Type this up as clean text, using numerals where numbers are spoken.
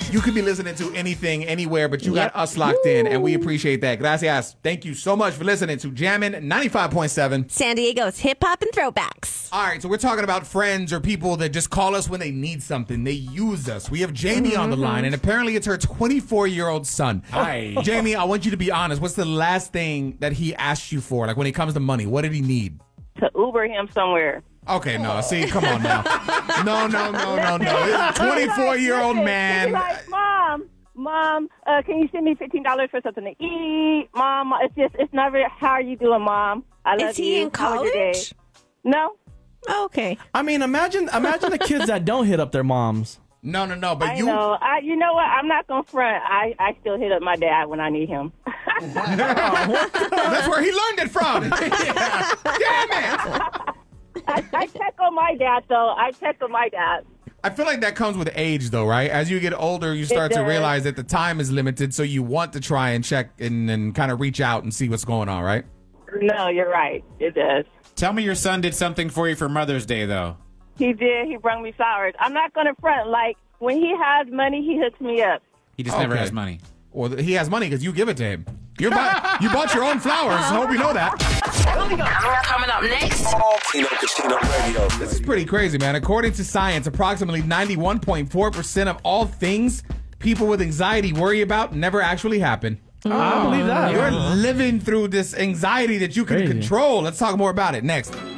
You could be listening to anything, anywhere, but you got us locked in, and we appreciate that. Gracias. Thank you so much for listening to Jammin' 95.7. San Diego's hip-hop and throwbacks. All right, so we're talking about friends or people that just call us when they need something. They use us. We have Jamie on the line, and apparently it's her 24-year-old son. Hi. Jamie, I want you to be honest. What's the last thing that he asked you for? Like when it comes to money, what did he need? To Uber him somewhere. Okay, no. See, come on now. No. 24-year-old man. He's like, Mom, can you send me $15 for something to eat? Mom, it's never, how are you doing, Mom? I love you. Is he in How was your day? college? No. Oh, okay. I mean, imagine the kids that don't hit up their moms. No, but I you. know. You know what? I'm not going to front. I still hit up my dad when I need him. That's where he learned it from. Damn it. I check on my dad, though. I feel like that comes with age, though, right? As you get older, you start to realize that the time is limited, so you want to try and check and kind of reach out and see what's going on, right? No, you're right. It does. Tell me your son did something for you for Mother's Day, though. He did. He brought me flowers. I'm not going to front. Like, when he has money, he hooks me up. He just never has money. Well, he has money because you give it to him. You bought your own flowers. Hope you know that. Coming up next. Tino Casino Radio. This is pretty crazy, man. According to science, approximately 91.4% of all things people with anxiety worry about never actually happen. I believe that. You're living through this anxiety that you can control. Let's talk more about it next.